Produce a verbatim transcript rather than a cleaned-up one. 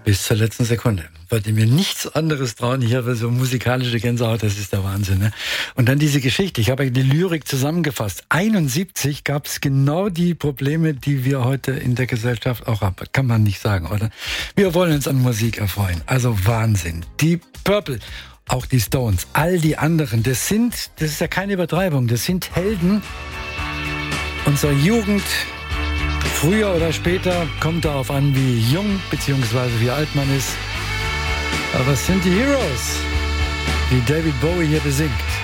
Bis zur letzten Sekunde. Wollte mir nichts anderes trauen. Ich habe so musikalische Gänsehaut, das ist der Wahnsinn. Ne? Und dann diese Geschichte. Ich habe die Lyrik zusammengefasst. einundsiebzig gab es genau die Probleme, die wir heute in der Gesellschaft auch haben. Kann man nicht sagen, oder? Wir wollen uns an Musik erfreuen. Also Wahnsinn. Die Purple, auch die Stones, all die anderen, das sind, das ist ja keine Übertreibung, das sind Helden unserer Jugend. Früher oder später, kommt darauf an, wie jung bzw. wie alt man ist. Aber es sind die Heroes, die David Bowie hier besingt.